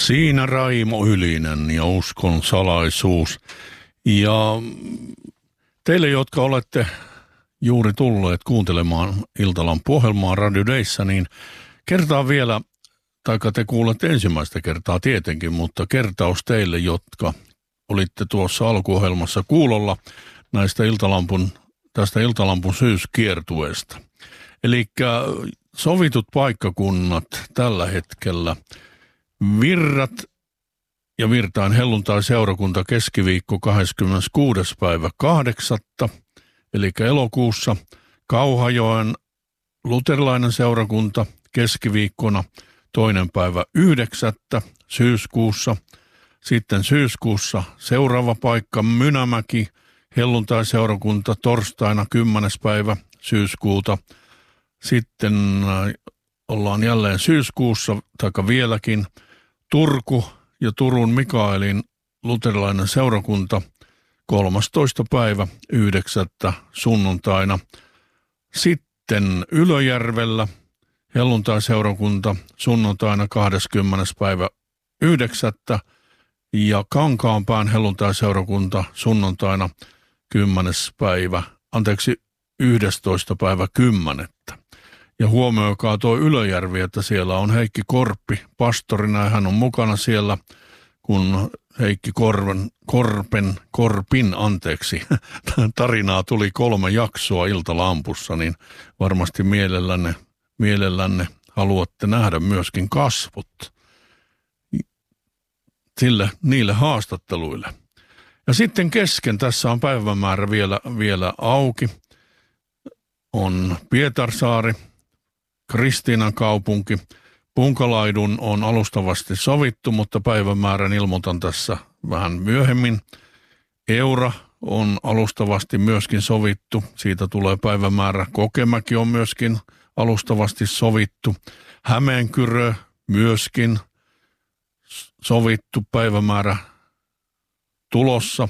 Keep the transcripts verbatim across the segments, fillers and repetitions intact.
Siinä Raimo Ylinen ja uskon salaisuus. Ja teille, jotka olette juuri tulleet kuuntelemaan Iltalampu-ohjelmaa Radio Dayssä, niin kertaan vielä, taikka te kuulette ensimmäistä kertaa tietenkin, mutta kertaus teille, jotka olitte tuossa alkuohjelmassa kuulolla näistä Iltalampun, tästä Iltalampun syyskiertueesta. Eli sovitut paikkakunnat tällä hetkellä: Virrat ja Virtain helluntai-seurakunta keskiviikko kahdeskymmeneskuudes päivä kahdeksatta, eli elokuussa. Kauhajoen luterilainen seurakunta keskiviikkona toinen päivä yhdeksättä syyskuussa. Sitten syyskuussa seuraava paikka Mynämäki helluntai-seurakunta torstaina kymmenes päivä syyskuuta. Sitten ollaan jälleen syyskuussa, taikka vieläkin, Turku ja Turun Mikaelin luterilainen seurakunta kolmastoista päivä yhdeksättä sunnuntaina. Sitten Ylöjärvellä helluntai-seurakunta sunnuntaina kahdeskymmenes päivä yhdeksättä ja Kankaanpään helluntai-seurakunta sunnuntaina kymmenes päivä, anteeksi yhdestoista päivä kymmenettä. Ja huomioikaa tuo Ylöjärvi, että siellä on Heikki Korppi pastorina ja hän on mukana siellä, kun Heikki Korven, Korpen, Korpin, anteeksi, tarinaa tuli kolme jaksoa Iltalampussa, niin varmasti mielellänne, mielellänne haluatte nähdä myöskin kasvot sille, niille haastatteluille. Ja sitten kesken, tässä on päivämäärä vielä, vielä auki, on Pietarsaari, Kristiinan kaupunki. Punkalaidun on alustavasti sovittu, mutta päivämäärän ilmoitan tässä vähän myöhemmin. Eura on alustavasti myöskin sovittu, siitä tulee päivämäärä. Kokemäki on myöskin alustavasti sovittu. Hämeenkyrö myöskin sovittu, päivämäärä tulossa.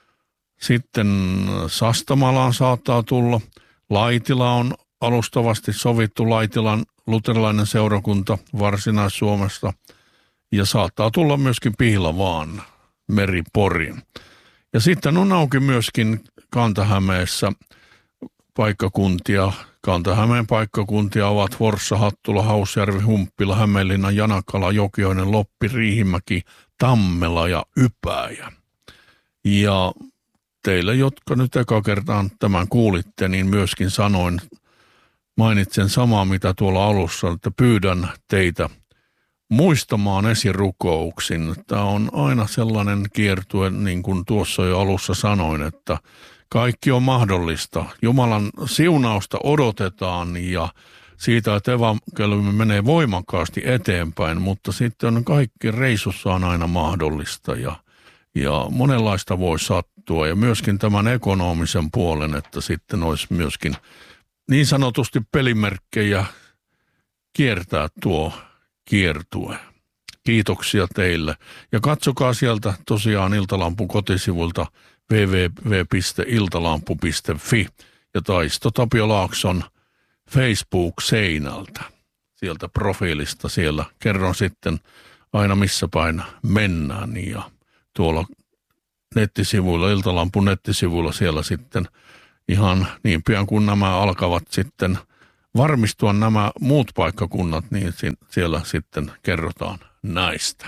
Sitten Sastamalaan saattaa tulla. Laitila on alustavasti sovittu, Laitilan luterilainen seurakunta Varsinais-Suomesta, ja saattaa tulla myöskin Pihlavaan, Meri-Porin. Ja sitten on auki myöskin Kanta-Hämeessä paikkakuntia. Kanta-Hämeen paikkakuntia ovat Forssa, Hattula, Hausjärvi, Humppila, Hämeenlinna, Janakala, Jokioinen, Loppi, Riihimäki, Tammela ja Ypäjä. Ja teille, jotka nyt eka kertaan tämän kuulitte, niin myöskin sanoin, mainitsen samaa mitä tuolla alussa, että pyydän teitä muistamaan esirukouksin. Tämä on aina sellainen kiertue, niin kuin tuossa jo alussa sanoin, että kaikki on mahdollista. Jumalan siunausta odotetaan ja siitä, että evankeliumi menee voimakkaasti eteenpäin, mutta sitten on kaikki reissussa on aina mahdollista ja, ja monenlaista voi sattua. Ja myöskin tämän ekonomisen puolen, että sitten olisi myöskin niin sanotusti pelimerkkejä kiertää tuo kiertue. Kiitoksia teille. Ja katsokaa sieltä tosiaan Iltalampun kotisivulta double-u double-u double-u piste iltalampu piste fi ja Taisto Tapio Laakson Facebook-seinältä. Sieltä profiilista siellä kerron sitten aina missä päin mennään ja tuolla nettisivuilla, Iltalampun nettisivuilla siellä sitten ihan niin pian kuin nämä alkavat sitten varmistua nämä muut paikkakunnat, niin siellä sitten kerrotaan näistä.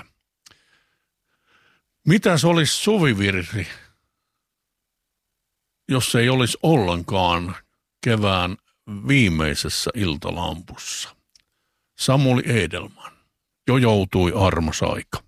Mitäs olisi suvivirsi, jos ei olisi ollenkaan kevään viimeisessä Iltalampussa? Samuli Edelman, jo joutui armas aika.